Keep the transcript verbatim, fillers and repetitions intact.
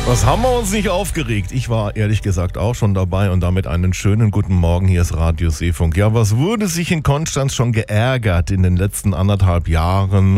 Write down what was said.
Was haben wir uns nicht aufgeregt? Ich war ehrlich gesagt auch schon dabei und damit einen schönen guten Morgen. Hier ist Radio Seefunk. Ja, was wurde sich in Konstanz schon geärgert in den letzten anderthalb Jahren